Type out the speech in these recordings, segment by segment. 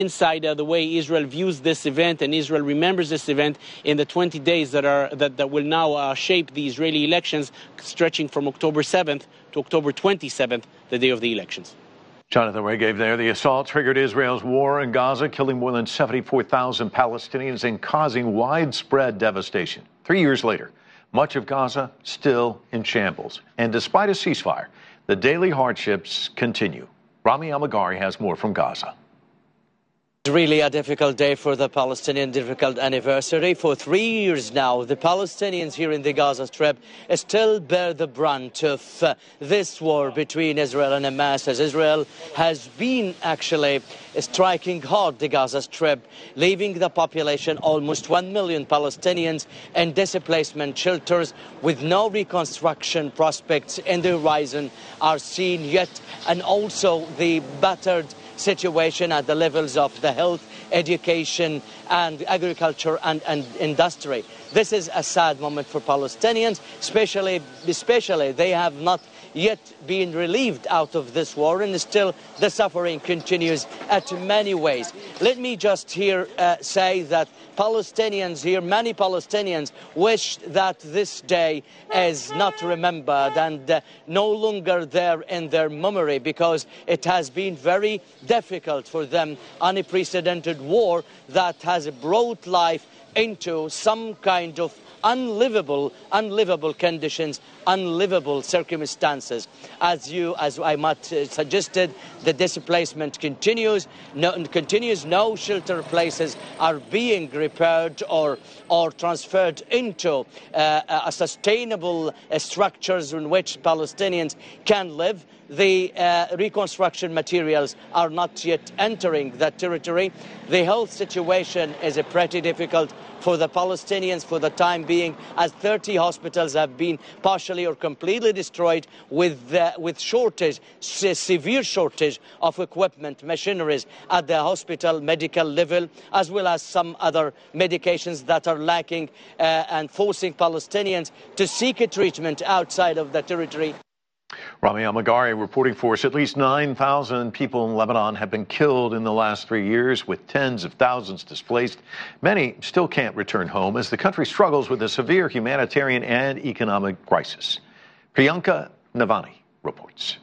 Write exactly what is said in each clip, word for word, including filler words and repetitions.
inside uh, the way Israel views this event and Israel remembers this event in the twenty days that are that, that will now uh, shape the Israeli elections, stretching from October seventh to October twenty-seventh, the day of the elections. Jonathan Regev there. The assault triggered Israel's war in Gaza, killing more than seventy-four thousand Palestinians and causing widespread devastation. Three years later, much of Gaza still in shambles. And despite a ceasefire, the daily hardships continue. Rami Almagari has more from Gaza. It's really a difficult day for the Palestinian, difficult anniversary. For three years now, the Palestinians here in the Gaza Strip still bear the brunt of uh, this war between Israel and Hamas, as Israel has been actually striking hard the Gaza Strip, leaving the population almost one million Palestinians in displacement shelters with no reconstruction prospects in the horizon are seen yet, and also the battered situation at the levels of the health, education and agriculture and, and industry. This is a sad moment for Palestinians, especially, especially they have not yet been relieved out of this war, and still the suffering continues at many ways. Let me just here uh, say that Palestinians here, many Palestinians wish that this day is not remembered and uh, no longer there in their memory, because it has been very difficult for them, unprecedented war that has brought life into some kind of unlivable, unlivable conditions, unlivable circumstances. As you, as I might uh, suggested, the displacement continues. No, continues. No shelter places are being repaired or or transferred into uh, a sustainable uh, structures in which Palestinians can live. The uh, reconstruction materials are not yet entering that territory. The health situation is uh, pretty difficult for the Palestinians for the time being, as thirty hospitals have been partially or completely destroyed, with uh, with shortage, se severe shortage of equipment, machineries at the hospital medical level, as well as some other medications that are lacking uh, and forcing Palestinians to seek a treatment outside of the territory. Rami Almagari reporting for us. At least nine thousand people in Lebanon have been killed in the last three years, with tens of thousands displaced. Many still can't return home as the country struggles with a severe humanitarian and economic crisis. Priyanka Navani reports.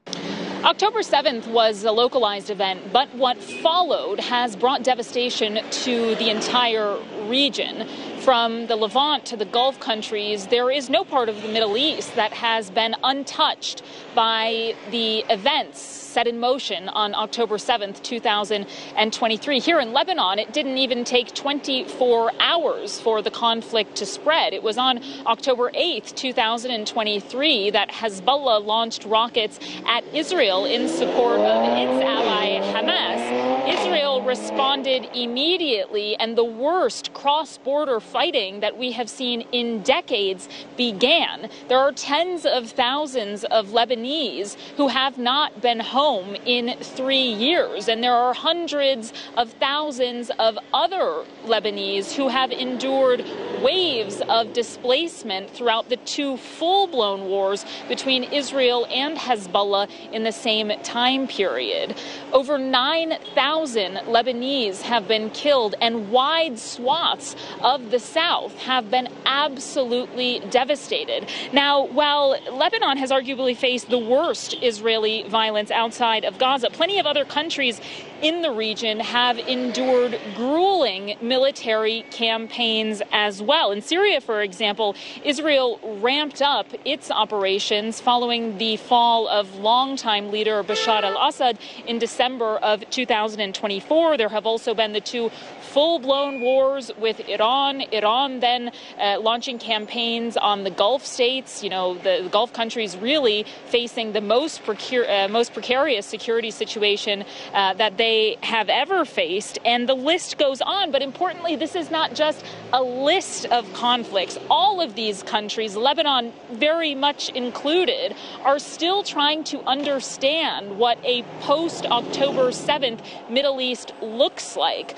October seventh was a localized event, but what followed has brought devastation to the entire region. From the Levant to the Gulf countries, there is no part of the Middle East that has been untouched by the events set in motion on October seventh, two thousand twenty-three. Here in Lebanon, it didn't even take twenty-four hours for the conflict to spread. It was on October eighth, two thousand twenty-three, that Hezbollah launched rockets at Israel in support of its ally Hamas. Israel responded immediately, and the worst cross-border fighting that we have seen in decades began. There are tens of thousands of Lebanese who have not been home in three years, and there are hundreds of thousands of other Lebanese who have endured waves of displacement throughout the two full-blown wars between Israel and Hezbollah in the same time period. Over nine thousand Lebanese have been killed, and wide swaths of the south have been absolutely devastated. Now, while Lebanon has arguably faced the worst Israeli violence outside of Gaza, plenty of other countries in the region have endured grueling military campaigns as well. In Syria, for example, Israel ramped up its operations following the fall of longtime leader Bashar al-Assad in December of two thousand twenty-four. There have also been the two full-blown wars with Iran. Iran then uh, launching campaigns on the Gulf states, you know, the, the Gulf countries really facing the most, precur uh, most precarious security situation uh, that they have ever faced. And the list goes on. But importantly, this is not just a list of conflicts. All of these countries, Lebanon very much included, are still trying to understand what a post-October seventh Middle East looks like.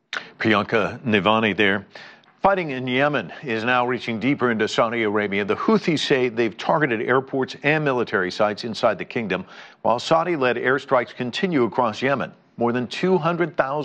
Priyanka Navani there. Fighting in Yemen is now reaching deeper into Saudi Arabia. The Houthis say they've targeted airports and military sites inside the kingdom, while Saudi-led airstrikes continue across Yemen. More than two hundred thousand